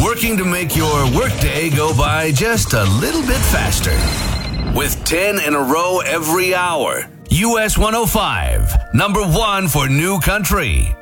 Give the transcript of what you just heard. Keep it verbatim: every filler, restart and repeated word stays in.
working to make your workday go by just a little bit faster. With ten in a row every hour. U S one oh five, number one for New Country.